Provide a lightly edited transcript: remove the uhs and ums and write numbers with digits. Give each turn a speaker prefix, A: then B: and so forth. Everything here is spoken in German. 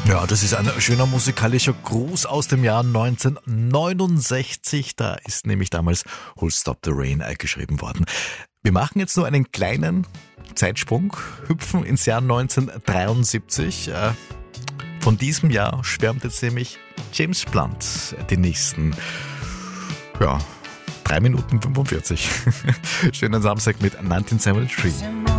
A: Ja, das ist ein schöner musikalischer Gruß aus dem Jahr 1969. Da ist nämlich damals Who'll Stop the Rain geschrieben worden. Wir machen jetzt nur einen kleinen Zeitsprung, hüpfen ins Jahr 1973. Von diesem Jahr schwärmt jetzt nämlich James Blunt die nächsten, 3 Minuten 45. Schönen Samstag mit 1973.